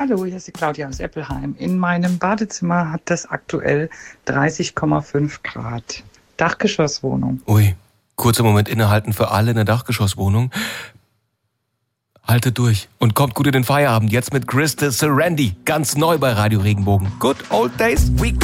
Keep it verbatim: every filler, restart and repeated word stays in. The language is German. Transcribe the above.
Hallo, hier ist die Claudia aus Eppelheim. In meinem Badezimmer hat das aktuell dreißig Komma fünf Grad. Dachgeschosswohnung. Ui, kurzer Moment innehalten für alle in der Dachgeschosswohnung. Haltet durch und kommt gut in den Feierabend. Jetzt mit Krista Serendi. Ganz neu bei Radio Regenbogen. Good old days. We